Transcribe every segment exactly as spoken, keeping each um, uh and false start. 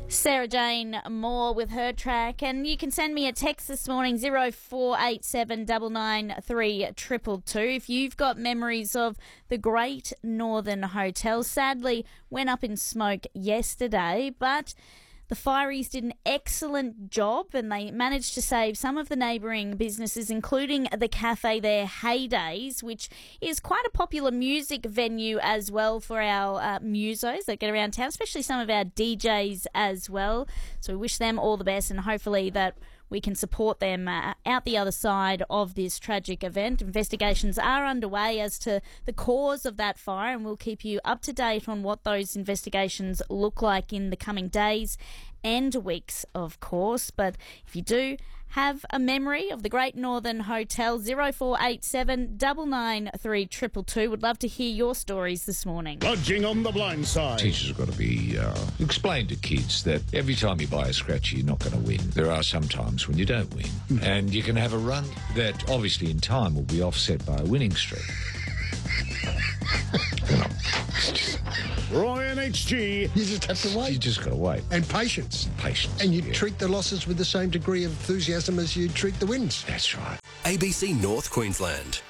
Sarah Jane Moore with her track, and you can send me a text this morning, zero four eight seven nine nine three two two two, if you've got memories of the Great Northern Hotel. Sadly went up in smoke yesterday, but the fireys did an excellent job and they managed to save some of the neighbouring businesses, including the cafe there, Heydays, which is quite a popular music venue as well for our uh, musos that get around town, especially some of our D Js as well. So we wish them all the best, and hopefully that we can support them uh, out the other side of this tragic event. Investigations are underway as to the cause of that fire, and we'll keep you up to date on what those investigations look like in the coming days and weeks, of course. But if you do have a memory of the Great Northern Hotel, zero four eight seven nine nine three two two two. Would love to hear your stories this morning. Budging on the blind side. Teachers have got to be uh, explain to kids that every time you buy a scratchy, you're not going to win. There are some times when you don't win, and you can have a run that obviously in time will be offset by a winning streak. Roy and H G. You just have to wait. You just got to wait. And patience. Patience. And you yeah. treat the losses with the same degree of enthusiasm as you treat the wins. That's right. A B C North Queensland.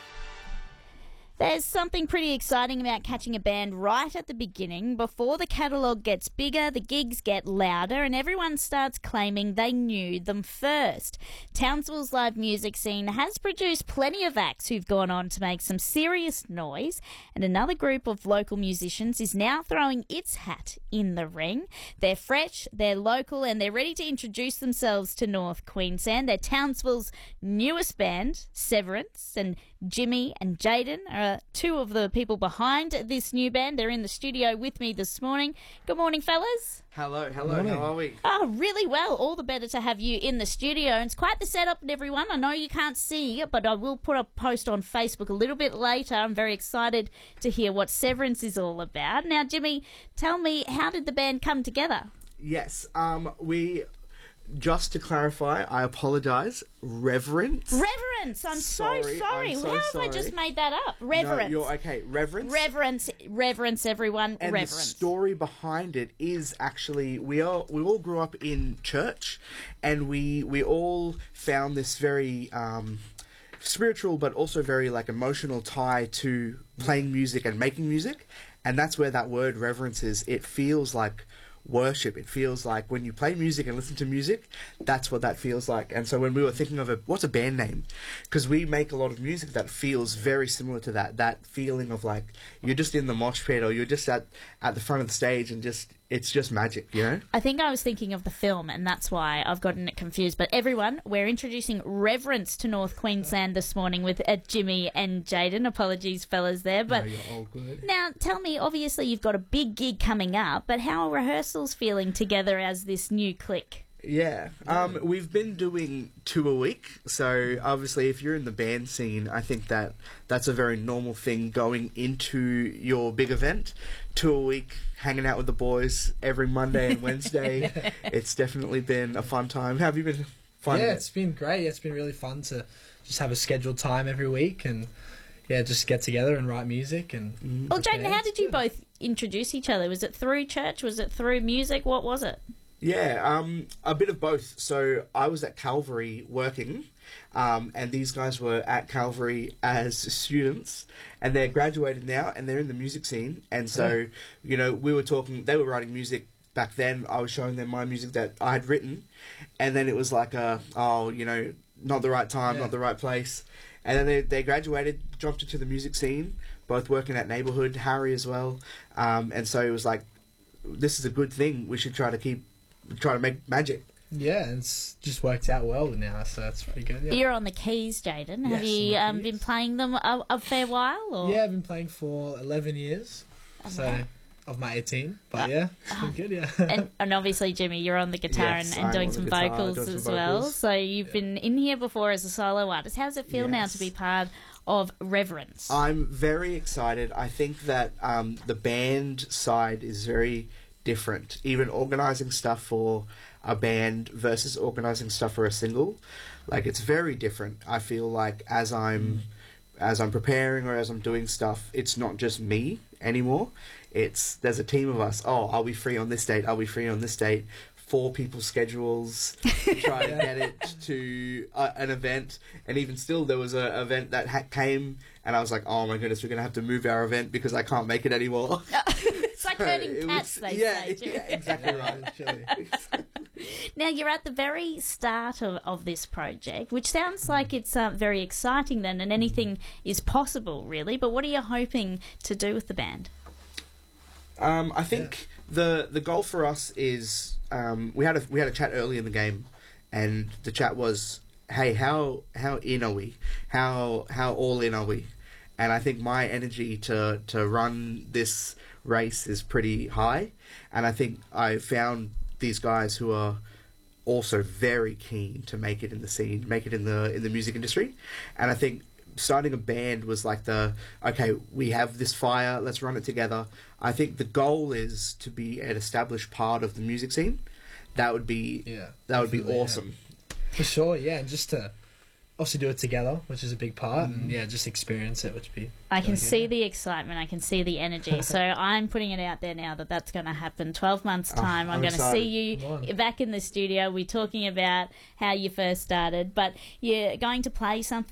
There's something pretty exciting about catching a band right at the beginning. Before the catalogue gets bigger, the gigs get louder, and everyone starts claiming they knew them first. Townsville's live music scene has produced plenty of acts who've gone on to make some serious noise, and another group of local musicians is now throwing its hat in the ring. They're fresh, they're local, and they're ready to introduce themselves to North Queensland. They're Townsville's newest band, Severance, and Jimmy and Jaden are two of the people behind this new band. They're in the studio with me this morning. Good morning, fellas. Hello, hello, Morning. how are we? Oh, really well. All the better to have you in the studio. And it's quite the setup, everyone. I know you can't see, but I will put a post on Facebook a little bit later. I'm very excited to hear what Severance is all about. Now, Jimmy, tell me, how did the band come together? Yes, um, we, just to clarify, I apologise, Reverence. Reverence. I'm Sorry, so sorry. I'm so How have sorry. I just made that up? Reverence. No, you're okay, Reverence. Reverence, reverence, everyone. And reverence. the story behind it is actually we all we all grew up in church, and we we all found this very um, spiritual but also very like emotional tie to playing music and making music, and that's where that word reverence is. It feels like worship. It feels like when you play music and listen to music, that's what that feels like. And so when we were thinking of a what's a band name, because we make a lot of music that feels very similar to that that feeling of like you're just in the mosh pit or you're just at at the front of the stage and just it's just magic, you know. I think I was thinking of the film, and that's why I've gotten it confused. But everyone, we're introducing Reverence to North Queensland this morning with uh, Jimmy and Jaden. Apologies, fellas, there. But No, you're all good. now, tell me, obviously you've got a big gig coming up, but how are rehearsals feeling together as this new clique? Yeah, um, we've been doing two a week, so obviously if you're in the band scene, I think that that's a very normal thing going into your big event. Two a week, hanging out with the boys every Monday and Wednesday. It's definitely been a fun time. How have you been finding Yeah, it? it's been great. It's been really fun to just have a scheduled time every week and yeah, just get together and write music. And Well, Jaden, yeah, how it's did you good. both introduce each other? Was it through church? Was it through music? What was it? Yeah, um, a bit of both. So I was at Calvary working, um, and these guys were at Calvary as students, and they're graduated now, and they're in the music scene. And so, you know, we were talking. They were writing music back then. I was showing them my music that I had written, and then it was like, a, oh, you know, not the right time, Yeah. not the right place. And then they they graduated, jumped into the music scene, both working at Neighbourhood, Harry as well. Um, and so it was like, this is a good thing. We should try to keep. Try to make magic. Yeah, and it's just worked out well now, so that's pretty good. Yeah, You're on the keys, Jaden. Have Yes, you on the um, keys. been playing them a, a fair while? Or? yeah I've been playing for eleven years, so Okay. of my eighteen. But yeah, it's been good, yeah. and, and obviously, Jimmy, you're on the guitar Yes, and, and I'm doing on some the guitar, vocals doing some as well. vocals. So you've been in here before as a solo artist. How does it feel now Yes. to be part of Reverence? I'm very excited. I think that um, the band side is very different. Even organising stuff for a band versus organising stuff for a single, like it's very different. I feel like as I'm as I'm preparing or as I'm doing stuff, it's not just me anymore. It's there's a team of us. Oh, are we free on this date? Are we free on this date? four people's schedules to try to get it to uh, an event. And even still, there was an event that ha- came, and I was like, oh my goodness, we're going to have to move our event because I can't make it anymore. It's like herding It cats, was- they yeah, say. too. yeah, exactly right. Literally. Now, you're at the very start of, of this project, which sounds like it's uh, very exciting then, and anything is possible, really. But what are you hoping to do with the band? Um, I think the the goal for us is um, we had a we had a chat early in the game, and the chat was, "Hey, how how in are we? How how all in are we?" And I think my energy to to run this race is pretty high, and I think I found these guys who are also very keen to make it in the scene, make it in the in the music industry, and I think starting a band was like the, okay, we have this fire, let's run it together. I think the goal is to be an established part of the music scene. That would be Yeah, that would be definitely, yeah. awesome. For sure, yeah, and just to obviously do it together, which is a big part, Mm-hmm. and yeah, just experience it, which would be. I can really good. see the excitement. I can see the energy. So I'm putting it out there now that that's going to happen. twelve months' time, I'm, I'm going to excited. see Come you on. back in the studio. We're talking about how you first started, but you're going to play something